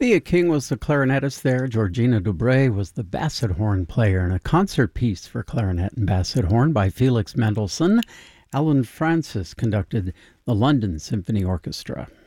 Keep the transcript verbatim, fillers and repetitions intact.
Thea King was the clarinetist there. Georgina Dubray was the basset horn player in a concert piece for clarinet and basset horn by Felix Mendelssohn. Alan Francis conducted the London Symphony Orchestra.